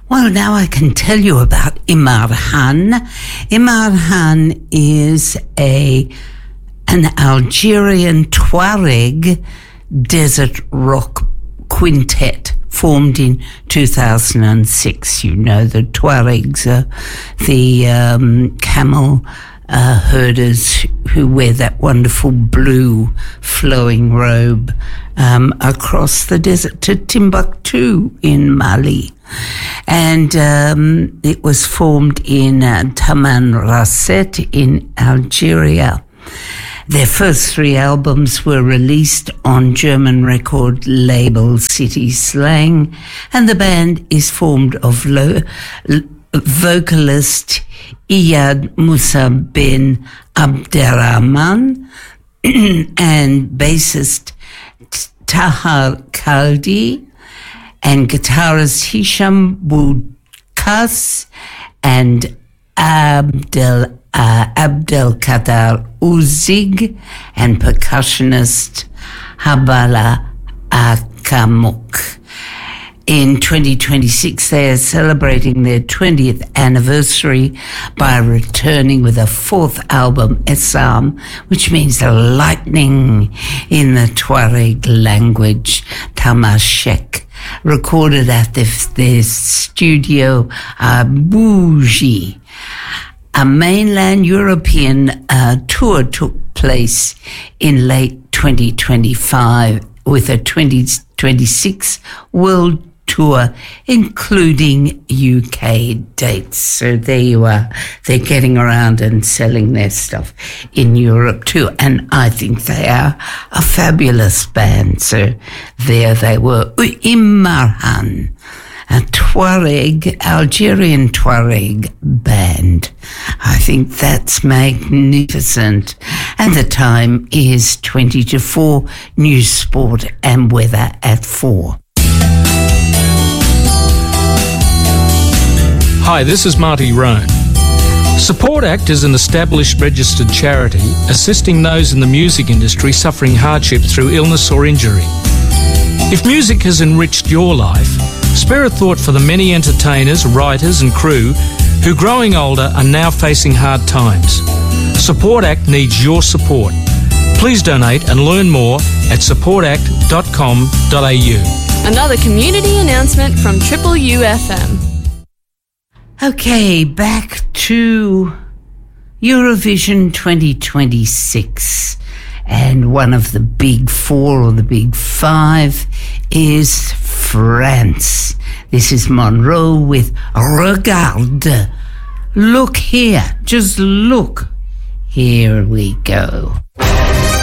Well, now I can tell you about Imarhan. Imarhan is an Algerian Tuareg desert rock quintet formed in 2006. You know, the Tuaregs are the camel herders who wear that wonderful blue flowing robe across the desert to Timbuktu in Mali. And it was formed in Tamanrasset in Algeria. Their first 3 albums were released on German record label City Slang, and the band is formed of vocalist Iyad Musa bin Abderrahman and bassist Tahar Kaldi and guitarist Hisham Boukas and Abdelkader Uzig and percussionist Habala Akamuk. In 2026, they are celebrating their 20th anniversary by returning with a 4th album, Essam, which means lightning in the Tuareg language, Tamashek, recorded at their studio Bougie. A mainland European tour took place in late 2025 with a 2026 world tour, including UK dates. So there you are. They're getting around and selling their stuff in Europe too. And I think they are a fabulous band. So there they were. Imarhan, a Tuareg, Algerian Tuareg band. I think that's magnificent. And the time is 20 to 4, news, sport and weather at 4. Hi, this is Marty Roan. Support Act is an established registered charity assisting those in the music industry suffering hardship through illness or injury. If music has enriched your life, spare a thought for the many entertainers, writers and crew who, growing older, are now facing hard times. Support Act needs your support. Please donate and learn more at supportact.com.au. Another community announcement from Triple UFM. Okay, back to Eurovision 2026. And one of the big 4 or the big 5 is France. This is Monroe with Regarde. Look here. Just look. Here we go.